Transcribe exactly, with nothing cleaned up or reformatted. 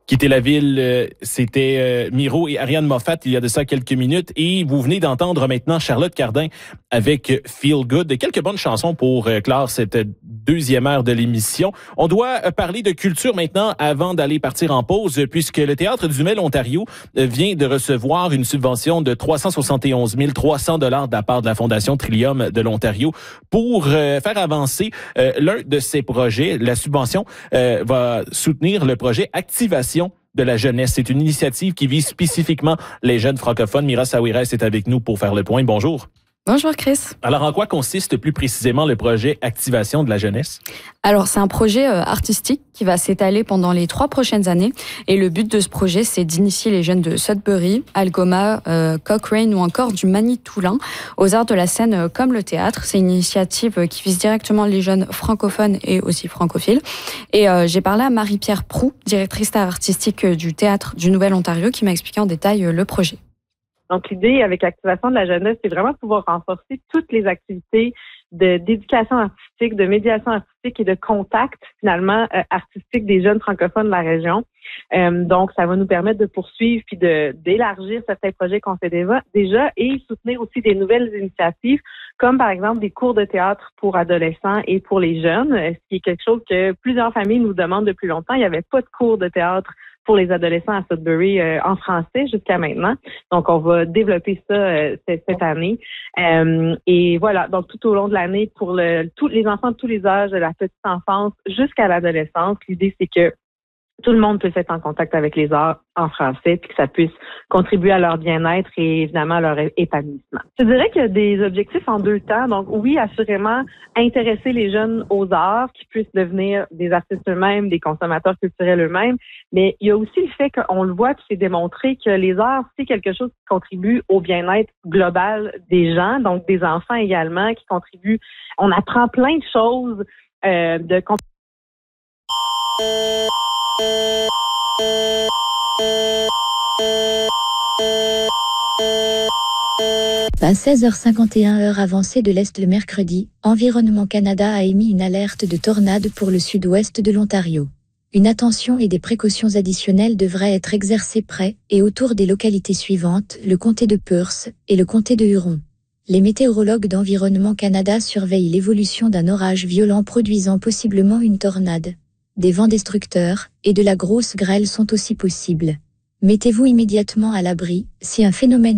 Quitter la ville, euh, c'était euh, Miro et Ariane Moffat il y a de ça quelques minutes. Et vous venez d'entendre maintenant Charlotte Cardin avec Feel Good. Quelques bonnes chansons pour euh, clore cette deuxième heure de l'émission. On doit euh, parler de culture maintenant avant d'aller partir en pause, puisque le Théâtre du Mel Ontario euh, vient de recevoir une subvention de trois cent soixante et onze mille trois cents dollars de la part de la Fondation Trillium de l'Ontario pour euh, faire avancer euh, l'un de ses projets. La subvention euh, va soutenir le projet Activation de la jeunesse. C'est une initiative qui vise spécifiquement les jeunes francophones. Mira Saouires est avec nous pour faire le point. Bonjour. Bonjour Chris. Alors, en quoi consiste plus précisément le projet Activation de la jeunesse? Alors, c'est un projet euh, artistique qui va s'étaler pendant les trois prochaines années. Et le but de ce projet, c'est d'initier les jeunes de Sudbury, Algoma, euh, Cochrane ou encore du Manitoulin aux arts de la scène euh, comme le théâtre. C'est une initiative euh, qui vise directement les jeunes francophones et aussi francophiles. Et euh, j'ai parlé à Marie-Pierre Proux, directrice artistique du théâtre du Nouvel-Ontario, qui m'a expliqué en détail euh, le projet. Donc, l'idée avec l'activation de la jeunesse, c'est vraiment de pouvoir renforcer toutes les activités de d'éducation artistique, de médiation artistique et de contact, finalement, euh, artistique des jeunes francophones de la région. Euh, donc, ça va nous permettre de poursuivre puis de d'élargir certains projets qu'on fait déjà, déjà et soutenir aussi des nouvelles initiatives, comme par exemple des cours de théâtre pour adolescents et pour les jeunes, ce qui est quelque chose que plusieurs familles nous demandent depuis longtemps. Il n'y avait pas de cours de théâtre pour les adolescents à Sudbury euh, en français jusqu'à maintenant. Donc, on va développer ça euh, cette année. Euh, et voilà, donc tout au long de l'année, pour le, tous les enfants de tous les âges, de la petite enfance jusqu'à l'adolescence, l'idée, c'est que tout le monde puisse être en contact avec les arts en français, puis que ça puisse contribuer à leur bien-être et évidemment à leur épanouissement. Je dirais qu'il y a des objectifs en deux temps. Donc oui, assurément, intéresser les jeunes aux arts, qui puissent devenir des artistes eux-mêmes, des consommateurs culturels eux-mêmes. Mais il y a aussi le fait qu'on le voit, puis c'est démontré que les arts, c'est quelque chose qui contribue au bien-être global des gens, donc des enfants également, qui contribuent. On apprend plein de choses euh, de À seize heures cinquante et un heure avancée de l'Est le mercredi, Environnement Canada a émis une alerte de tornade pour le sud-ouest de l'Ontario. Une attention et des précautions additionnelles devraient être exercées près et autour des localités suivantes, le comté de Perth et le comté de Huron. Les météorologues d'Environnement Canada surveillent l'évolution d'un orage violent produisant possiblement une tornade. Des vents destructeurs et de la grosse grêle sont aussi possibles. Mettez-vous immédiatement à l'abri si un phénomène